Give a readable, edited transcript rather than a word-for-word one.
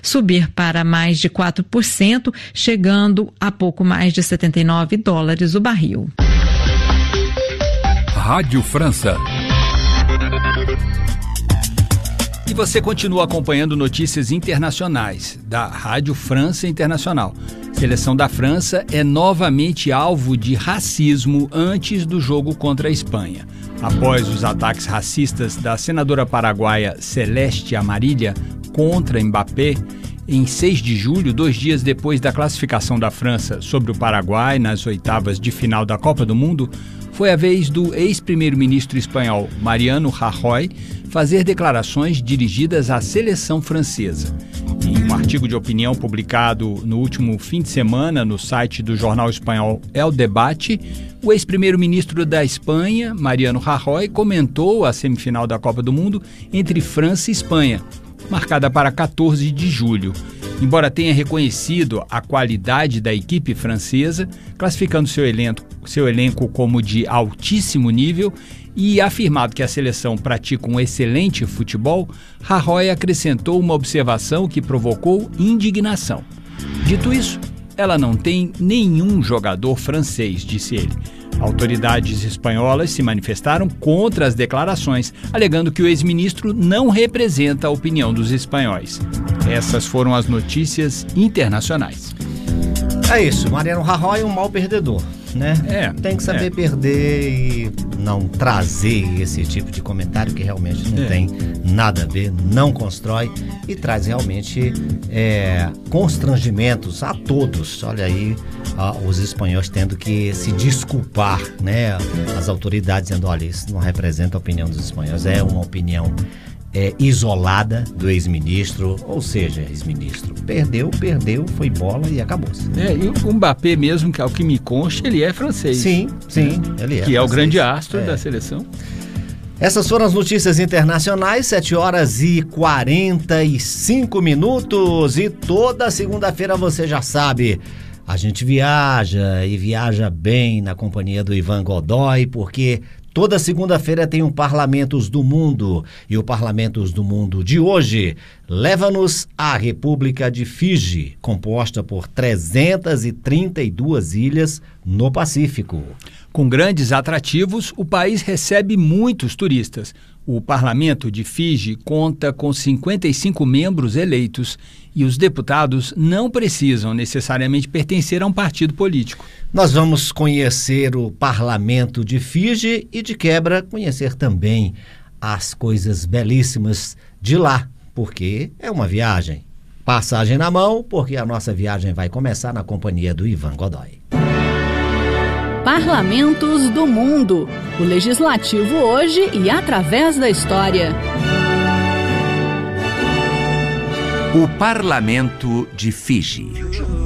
subir para mais de 4%, chegando a pouco mais de $79 o barril. Rádio França. E você continua acompanhando notícias internacionais da Rádio França Internacional. A seleção da França é novamente alvo de racismo antes do jogo contra a Espanha. Após os ataques racistas da senadora paraguaia Celeste Amarilla contra Mbappé, em 6 de julho, 2 dias depois da classificação da França sobre o Paraguai nas oitavas de final da Copa do Mundo, foi a vez do ex-primeiro-ministro espanhol Mariano Rajoy fazer declarações dirigidas à seleção francesa. Em um artigo de opinião publicado no último fim de semana no site do jornal espanhol El Debate, o ex-primeiro-ministro da Espanha, Mariano Rajoy, comentou a semifinal da Copa do Mundo entre França e Espanha, marcada para 14 de julho. Embora tenha reconhecido a qualidade da equipe francesa, classificando seu elenco como de altíssimo nível e afirmado que a seleção pratica um excelente futebol, Rajoy acrescentou uma observação que provocou indignação. Dito isso, ela não tem nenhum jogador francês, disse ele. Autoridades espanholas se manifestaram contra as declarações, alegando que o ex-ministro não representa a opinião dos espanhóis. Essas foram as notícias internacionais. É isso, Mariano Rajoy é um mau perdedor, né? Tem que saber perder e não trazer esse tipo de comentário que realmente não tem nada a ver, não constrói e traz realmente constrangimentos a todos. Olha aí, os espanhóis tendo que se desculpar, né? As autoridades dizendo, olha, isso não representa a opinião dos espanhóis, é uma opinião isolada do ex-ministro, ou seja, ex-ministro. Perdeu, foi bola e acabou-se. E o Mbappé mesmo, que ao que me consta, ele é francês. Sim, ele é. Que é o grande astro da seleção. Essas foram as notícias internacionais, 7h45 e toda segunda-feira você já sabe, a gente viaja e viaja bem na companhia do Ivan Godoy, porque toda segunda-feira tem um Parlamentos do Mundo e o Parlamentos do Mundo de hoje leva-nos à República de Fiji, composta por 332 ilhas no Pacífico. Com grandes atrativos, o país recebe muitos turistas. O Parlamento de Fiji conta com 55 membros eleitos e os deputados não precisam necessariamente pertencer a um partido político. Nós vamos conhecer o Parlamento de Fiji e, de quebra, conhecer também as coisas belíssimas de lá, porque é uma viagem. Passagem na mão, porque a nossa viagem vai começar na companhia do Ivan Godoy. Parlamentos do Mundo. O Legislativo hoje e através da história. O Parlamento de Fiji.